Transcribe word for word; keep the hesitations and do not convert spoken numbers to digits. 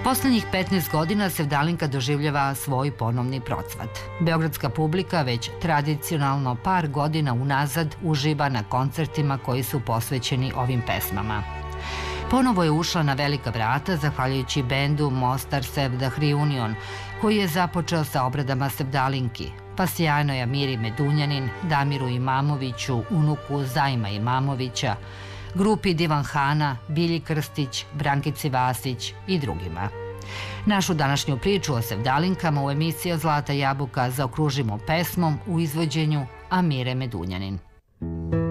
Poslednjih petnaest godina Sevdalinka doživljava svoj ponovni procvat. Beogradska publika već tradicionalno par godina unazad uživa na koncertima koji su posvećeni ovim pesmama. Ponovo je ušla na velika vrata zahvaljujući bendu Mostar Sevdah Reunion, koji je započeo sa obradama Sevdalinki, pa sjajnoj Amiri Medunjanin, Damiru Imamoviću, unuku Zajma Imamovića, grupi Divan Hana, Bilji Krstić, Brankici Vasić i drugima. Našu današnju priču o Sevdalinkama u emisiji Zlata jabuka zaokružimo pesmom u izvođenju Amire Medunjanin.